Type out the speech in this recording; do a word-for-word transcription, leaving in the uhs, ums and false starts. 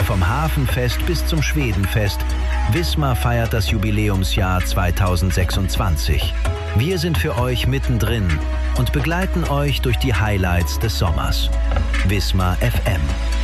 Vom Hafenfest bis zum Schwedenfest, Wismar feiert das Jubiläumsjahr zweitausendsechsundzwanzig. Wir sind für euch mittendrin und begleiten euch durch die Highlights des Sommers. Wismar F M.